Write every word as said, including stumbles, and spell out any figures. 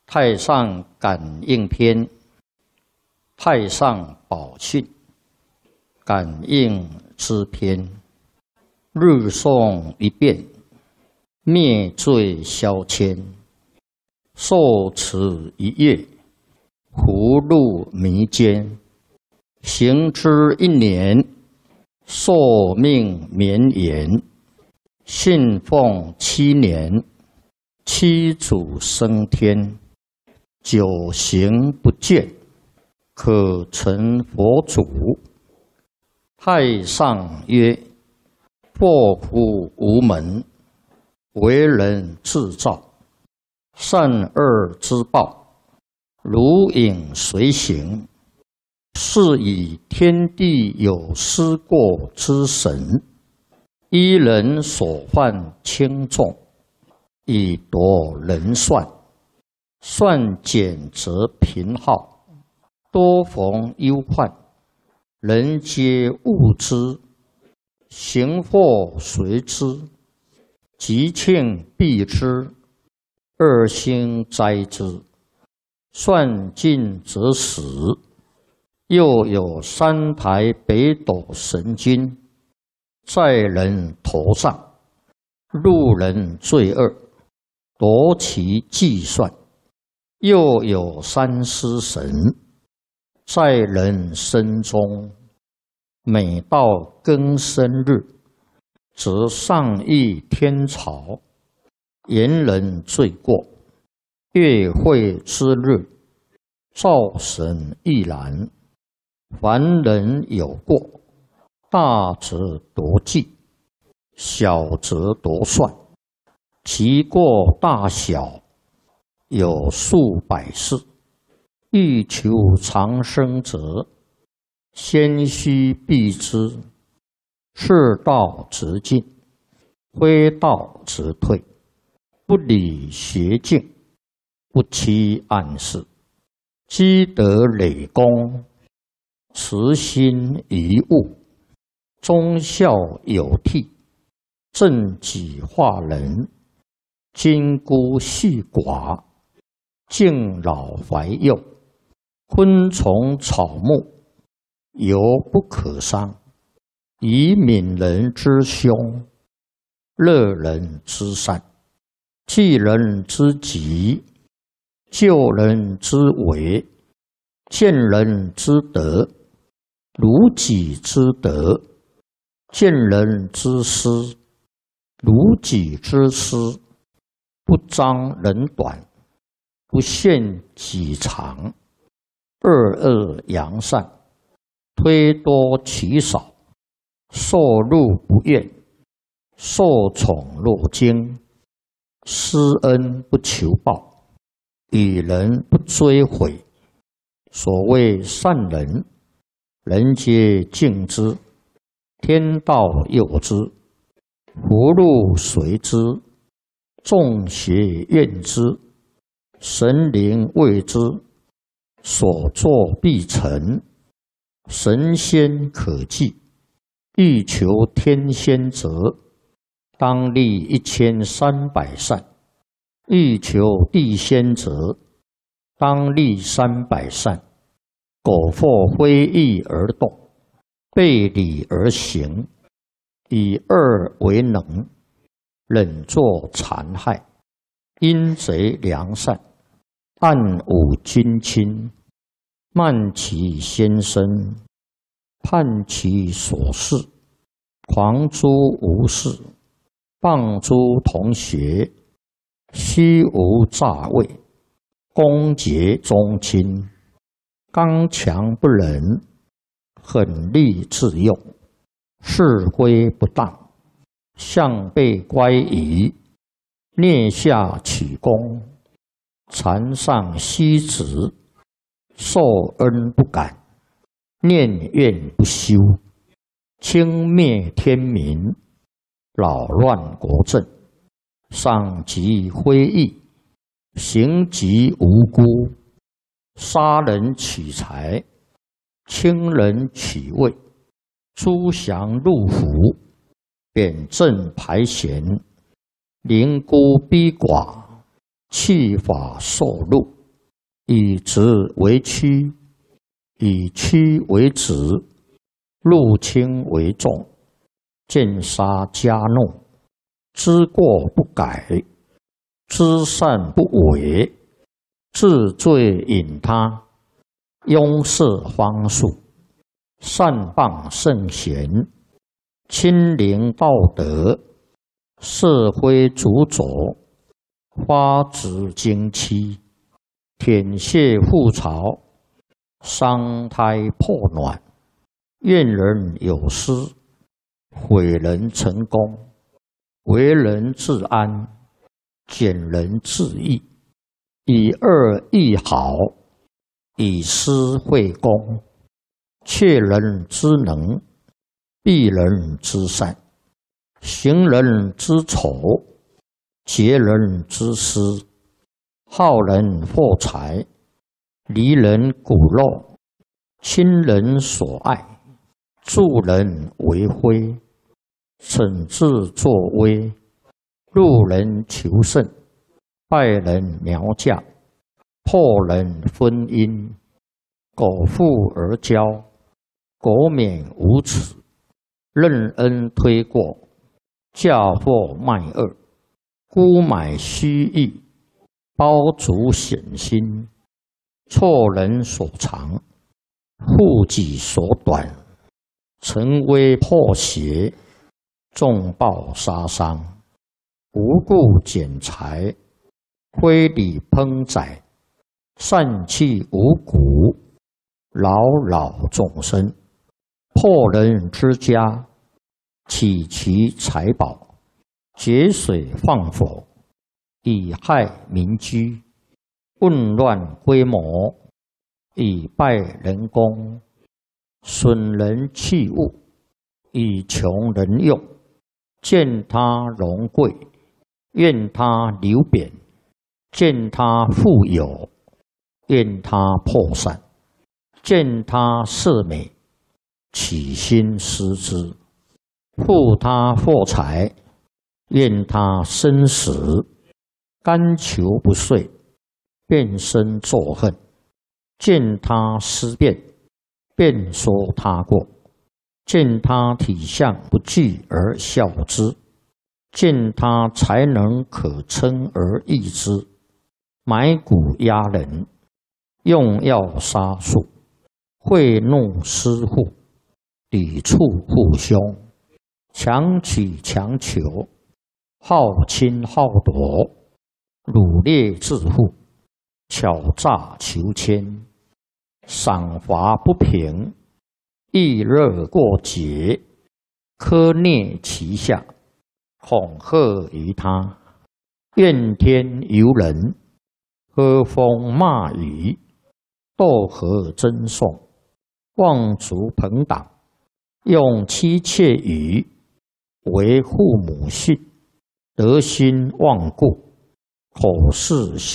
太上感应篇，太上宝训，感应之篇。日诵一遍，灭罪消愆。受持一月，福禄弥坚。行之一年，寿命绵延。信奉七年，七祖升天。九行不倦，可成佛祖。太上曰：祸福无门，为人自造。善恶之报，如影随形。是以天地有失过之神，依人所犯轻重，以夺人算。算减则贫耗，多逢忧患。人皆恶之，行祸随之，吉庆避之，恶星灾之。算尽则死。又有三台北斗神君，在人头上，路人罪恶，夺其计算。又有三尸神，在人身中，每到庚申日，则上议天朝，言人罪过。月会之日，灶神亦然。凡人有过，大则夺计，小则夺算。其过大小，有数百世。欲求长生者，先须避之。是道则进，非道则退。不理邪径，不欺暗室。积德累功，慈心遗物。忠孝有悌，正己化人。金孤细寡，敬老怀幼。昆虫草木，犹不可伤。以悯人之凶，乐人之善。济人之急，救人之危。见人之德，如己之德。见人之失，如己之失。不彰人短，不限己长。恶恶扬善，推多取少。受禄不怨，受宠若惊。施恩不求报，与人不追悔。所谓善人，人皆敬之，天道佑之，福禄随之，众邪怨之，神灵畏之。所作必成，神仙可祭。欲求天仙者，当立一千三百善；欲求地仙者，当立三百善。苟或非义而动，背礼而行，以恶为能，忍作残害，阴贼良善，暗侮君亲，慢其先生，叛其所事，狂诸无事，谤诸同学，虚无诈伪，攻讦宗亲，刚强不仁，狠戾自用，是非不当，向背乖疑，蹑下取功，禅上虚职，受恩不感，念怨不休，轻蔑天民，扰乱国政，伤及非义，行及无辜，杀人取财，轻人取位，诛降入府，贬正排贤，凌孤逼寡，弃法受禄， 以直为曲，以曲为直，入轻为重，见杀加怒，知过不改，知善不为，自罪引他，庸事方术，善谤圣贤，亲临道德，社会主佐，花指经期，舔血覆巢，伤胎破卵，怨人有失，毁人成功，为人自安，减人自益，以恶易好，以私会公，窃人之能，避人之善，行人之丑，劫人之私，好人获财，离人骨肉，亲人所爱，助人为辉，惩治作威，路人求胜，败人苗嫁，破人婚姻，苟富而骄，苟免无耻，任恩推过，嫁祸卖恶，沽买虚意，包足险心，错人所长，护己所短，成威破邪，重报杀伤，无故减财，非礼烹宰，散弃五谷，扰扰众生，破人之家，起其财宝，节水放火，以害民居，混乱规模，以败人功，损人器物，以穷人用，见他荣贵，愿他流贬，见他富有，愿他破散，见他色美，起心思之，护他获财，愿他生死，甘求不遂，变生作恨，见他思变，便说他过，见他体相不具而笑之，见他才能可称而易之，埋骨压人，用药杀术，贿赂施护，抵触父兄，强取强求，好侵好夺，掳掠致富，巧诈求迁，赏罚不平，易热过节，苛虐其下，恐吓于他，怨天尤人，喝风骂雨，斗和争讼，妄足朋党，用妻妾语，为父母信，得心忘故，口是心